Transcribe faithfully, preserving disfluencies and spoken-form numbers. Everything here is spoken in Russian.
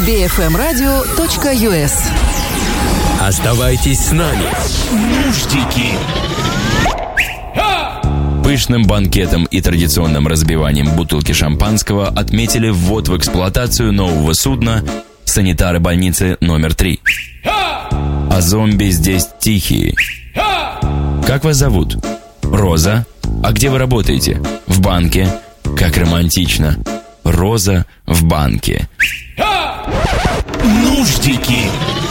би эф эм радио точка ю эс. Оставайтесь с нами. Нуждики. Пышным банкетом и традиционным разбиванием бутылки шампанского отметили ввод в эксплуатацию нового судна санитары больницы номер три. А зомби здесь тихие. Как вас зовут? Роза. А где вы работаете? В банке. Как романтично. Роза в банке. Нуждики.